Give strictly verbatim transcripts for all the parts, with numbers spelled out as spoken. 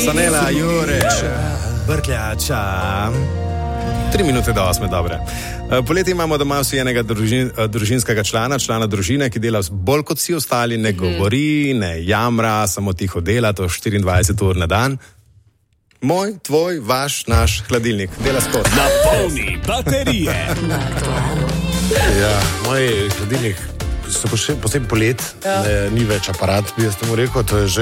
Antonela Jureš, Brkljača. Tri minute do osme, dobre. Poleti imamo doma vsi enega družin, družinskega člana, člana družine, ki dela bolj kot vsi ostali, ne govori, ne jamra, samo tiho dela, to štiriindvajset ur na dan. Moj, tvoj, vaš, naš hladilnik dela skozi. Napolni baterije. Ja, moj hladilnik, posebej polet, ja. ne, ni več aparat, bi jaz temu rekel, to je že,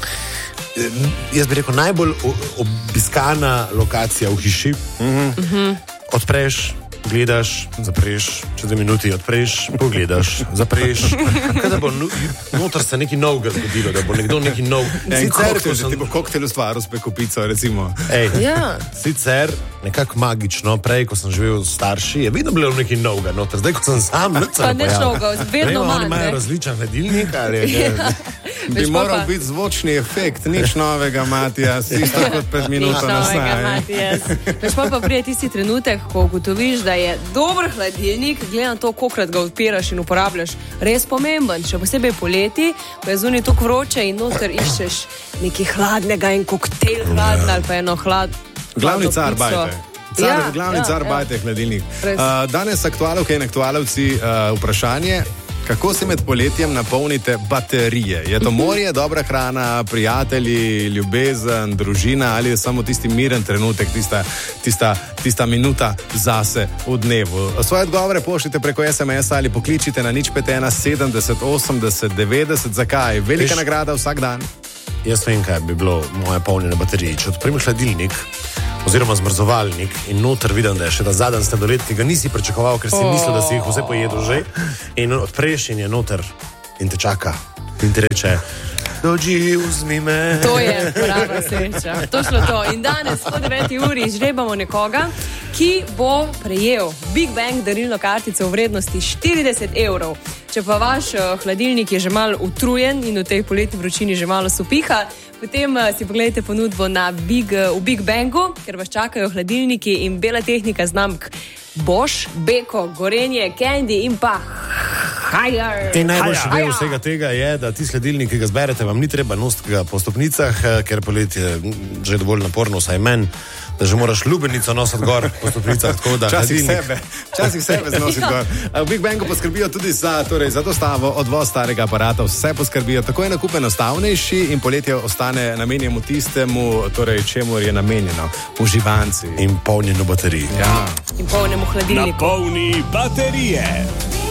jaz bi rekel, najbolj obiskana lokacija v hiši. Mhm. Mhm. Odpreš, gledaš, zapreš, čez dve minuti odpreš, pogledaš, zapreš. Kaj da bo noter se nekaj novega zgodilo, da bo nekdo nekaj nov... Ja, in koktel, sem... ti bo koktel ustvaril s pekopico, recimo. Ej, ja. Sicer nekako magično, prej, ko sem živel s starši, je vedno bilo nekaj novega noter. Zdaj, ko sem sam, nič se ne pojavil. Pa nič novega, vedno manj. Oni imajo različen hladilnik, ali je... Ja. Bi Veš, moral pa... biti zvočni efekt, nič novega, Matijas, isto kot pred minuto nazaj. Veš pa pa prije tisti trenutek, ko ugotoviš, da je dober hladilnik, glede na to, kolikrat ga odpiraš in uporabljaš, res pomemben. Še posebej poleti, ko je zunaj toliko vroče in noter iščeš nekaj hladnega in koktejl hladna ali pa eno hlad. Glavni car bajte. Car, Ja, glavni ja, car ja. bajte hladilnik. Res. Uh, danes aktualovke in aktualovci uh, vprašanje, kako se med poletjem napolnite baterije? Je to morje, dobra hrana, prijatelji, ljubezen, družina ali je samo tisti miren trenutek, tista, tista, tista minuta zase v dnevu? Svoje odgovore pošljite preko es em es ali pokličite na nič pet ena sedemdeset osemdeset devetdeset. Zakaj? Velika Veš, nagrada vsak dan. Jaz vem, kaj bi bilo moje polnjene baterije. Če odprem hladilnik oziroma zmrzovalnik in noter vidim, da je še ta zadnji sladoled, ki ga nisi pričakoval, ker si oh. mislil, da si jih vse pojedel že, in odpreš in je noter in te čaka in ti reče: dođi, vzmi me. To je prava sreča. Točno to. In danes po deveti uri izžrebamo nekoga, ki bo prejel Big Bang darilno kartico v vrednosti štirideset evrov. Če pa vaš uh, hladilnik je že malo utrujen in v tej poletni vročini že malo sopiha, potem uh, si pogledajte ponudbo na Big, uh, v Big Bangu, ker vas čakajo hladilniki in bela tehnika znamk Bosch, Beko, Gorenje, Candy in pa Haier. In najboljši del vsega tega je, da ti hladilnik, ki ga zberete, vam ni treba nositi ga po stopnicah, ker poletje je že dovolj naporno, vsaj meni, da že moraš lubenico nositi gor po stopnicah. Včasih sebe, včasih sebe znositi gor. V Big Bangu poskrbijo tudi za, torej, za dostavo, odvoz starega aparata, vse poskrbijo. Tako je nakup enostavnejši in poletje ostane namenjeno tistemu, torej, čemu je namenjeno, uživanci. In polnjeno baterij. Ja. In polnemu hladilniku. Napolni baterije.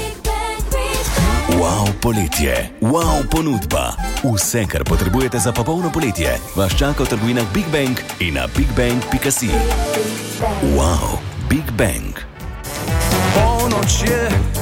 Wow, poletje. Wow, ponudba. Vse, kar potrebujete za popolno poletje, vas čaka v trgovinah Big Bang in na bigbang pika si. Wow, Big Bang. Polnoč je,